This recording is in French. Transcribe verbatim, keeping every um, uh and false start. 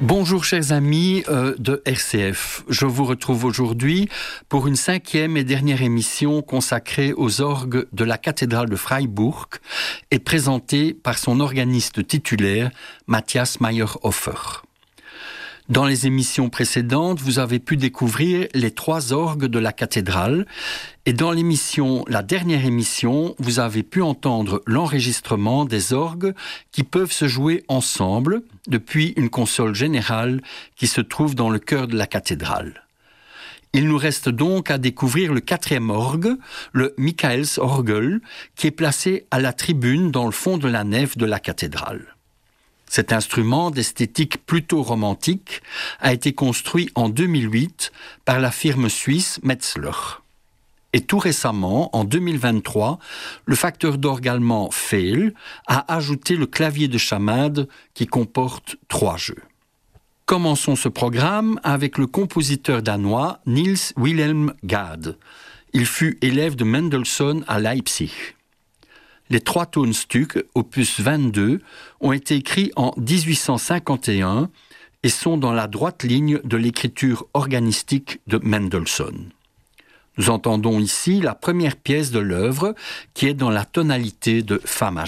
Bonjour chers amis euh, de R C F, je vous retrouve aujourd'hui pour une cinquième et dernière émission consacrée aux orgues de la cathédrale de Freiburg et présentée par son organiste titulaire Matthias Mayerhofer. Dans les émissions précédentes, vous avez pu découvrir les trois orgues de la cathédrale et dans l'émission, la dernière émission, vous avez pu entendre l'enregistrement des orgues qui peuvent se jouer ensemble depuis une console générale qui se trouve dans le chœur de la cathédrale. Il nous reste donc à découvrir le quatrième orgue, le Michaelsorgel, qui est placé à la tribune dans le fond de la nef de la cathédrale. Cet instrument d'esthétique plutôt romantique a été construit en deux mille huit par la firme suisse Metzler. Et tout récemment, en deux mille vingt-trois, le facteur d'orgue allemand Fehl a ajouté le clavier de chamade qui comporte trois jeux. Commençons ce programme avec le compositeur danois Niels Wilhelm Gade. Il fut élève de Mendelssohn à Leipzig. Les trois Tonstücke, opus vingt-deux, ont été écrits en dix-huit cent cinquante et un et sont dans la droite ligne de l'écriture organistique de Mendelssohn. Nous entendons ici la première pièce de l'œuvre qui est dans la tonalité de Fa majeur.